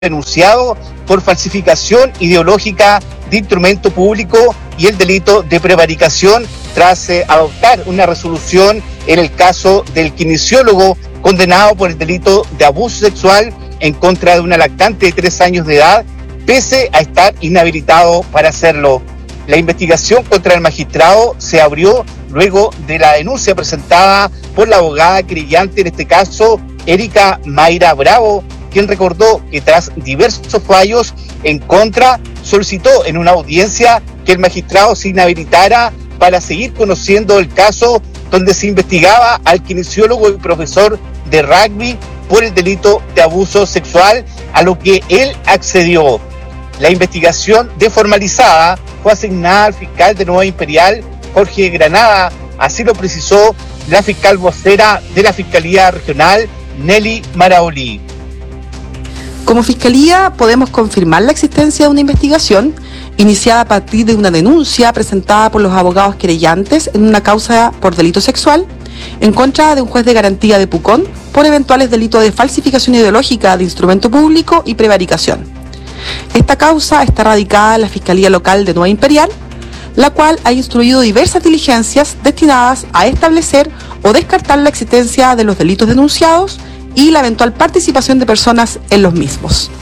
denunciado por falsificación ideológica de instrumento público y el delito de prevaricación tras adoptar una resolución en el caso del kinesiólogo condenado por el delito de abuso sexual en contra de una lactante de 3 años de edad, pese a estar inhabilitado para hacerlo. La investigación contra el magistrado se abrió luego de la denuncia presentada por la abogada querellante, en este caso, Erika Mayra Bravo, quien recordó que tras diversos fallos en contra, solicitó en una audiencia que el magistrado se inhabilitara para seguir conociendo el caso donde se investigaba al kinesiólogo y profesor de rugby por el delito de abuso sexual, a lo que él accedió. La investigación desformalizada fue asignada al fiscal de Nueva Imperial, Jorge Granada, así lo precisó la fiscal vocera de la Fiscalía Regional, Nelly Maraolí. Como Fiscalía podemos confirmar la existencia de una investigación iniciada a partir de una denuncia presentada por los abogados querellantes en una causa por delito sexual en contra de un juez de garantía de Pucón por eventuales delitos de falsificación ideológica de instrumento público y prevaricación. Esta causa está radicada en la Fiscalía Local de Nueva Imperial, la cual ha instruido diversas diligencias destinadas a establecer o descartar la existencia de los delitos denunciados y la eventual participación de personas en los mismos.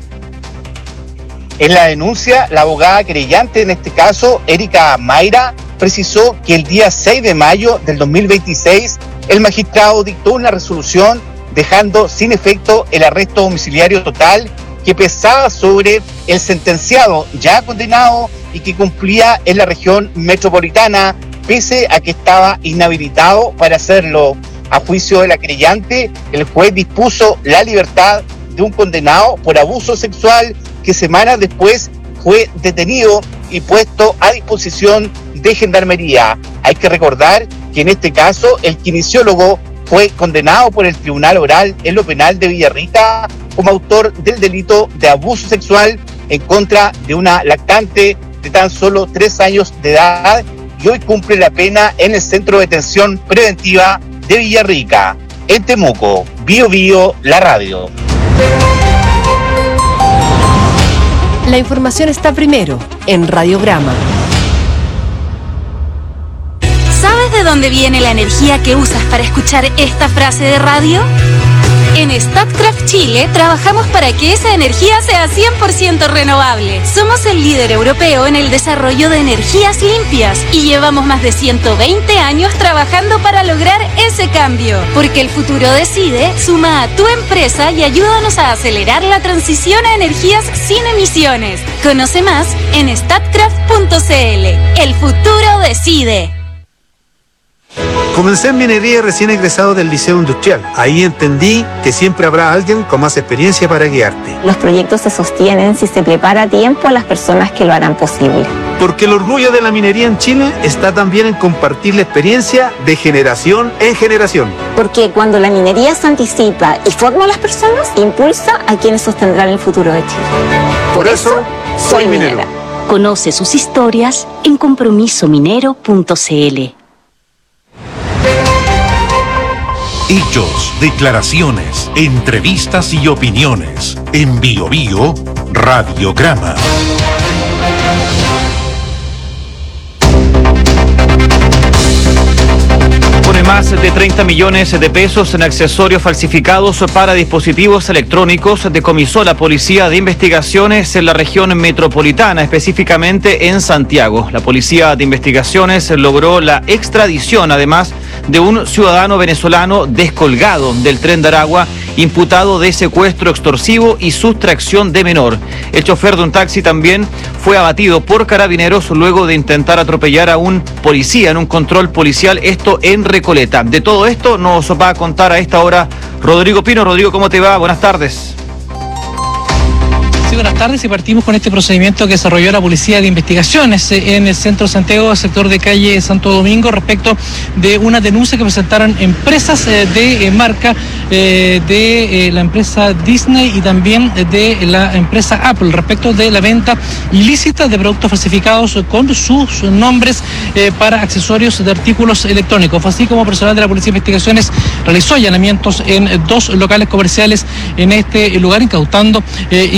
En la denuncia, la abogada querellante, en este caso, Erika Mayra, precisó que el día 6 de mayo del 2026, el magistrado dictó una resolución dejando sin efecto el arresto domiciliario total que pesaba sobre el sentenciado ya condenado y que cumplía en la región metropolitana, pese a que estaba inhabilitado para hacerlo. A juicio de la querellante, el juez dispuso la libertad de un condenado por abuso sexual que semanas después fue detenido y puesto a disposición de Gendarmería. Hay que recordar que en este caso el kinesiólogo fue condenado por el Tribunal Oral en lo Penal de Villarrica como autor del delito de abuso sexual en contra de una lactante de tan solo 3 años de edad y hoy cumple la pena en el Centro de Detención Preventiva de Villarrica. En Temuco, Bio Bio, la radio. La información está primero en Radiograma. ¿Sabes de dónde viene la energía que usas para escuchar esta frase de radio? En Statkraft Chile trabajamos para que esa energía sea 100% renovable. Somos el líder europeo en el desarrollo de energías limpias y llevamos más de 120 años trabajando para lograr ese cambio. Porque el futuro decide, suma a tu empresa y ayúdanos a acelerar la transición a energías sin emisiones. Conoce más en statkraft.cl. El futuro decide. Comencé en minería recién egresado del Liceo Industrial. Ahí entendí que siempre habrá alguien con más experiencia para guiarte. Los proyectos se sostienen si se prepara a tiempo a las personas que lo harán posible. Porque el orgullo de la minería en Chile está también en compartir la experiencia de generación en generación. Porque cuando la minería se anticipa y forma a las personas, impulsa a quienes sostendrán el futuro de Chile. Por eso, soy minera. Conoce sus historias en compromisominero.cl. Hechos, declaraciones, entrevistas y opiniones. En Bio Bio, Radiograma. Pone más de 30 millones de pesos en accesorios falsificados para dispositivos electrónicos, decomisó la Policía de Investigaciones en la región metropolitana, específicamente en Santiago. La Policía de Investigaciones logró la extradición, además, de un ciudadano venezolano descolgado del tren de Aragua, imputado de secuestro extorsivo y sustracción de menor. El chofer de un taxi también fue abatido por carabineros luego de intentar atropellar a un policía en un control policial, esto en Recoleta. De todo esto nos va a contar a esta hora Rodrigo Pino. Rodrigo, ¿cómo te va? Buenas tardes. Sí, buenas tardes y partimos con este procedimiento que desarrolló la Policía de Investigaciones en el centro de Santiago, sector de calle Santo Domingo, respecto de una denuncia que presentaron empresas de marca de la empresa Disney y también de la empresa Apple respecto de la venta ilícita de productos falsificados con sus nombres para accesorios de artículos electrónicos. Así como personal de la Policía de Investigaciones realizó allanamientos en 2 locales comerciales en este lugar, incautando